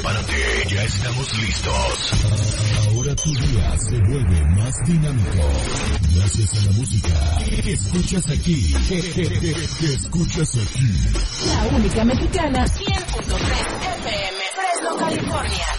prepárate, ya estamos listos. Ahora tu día se vuelve más dinámico. Gracias a la música que escuchas aquí. Que escuchas aquí. La única mexicana, 100.3 FM, Fresno, California.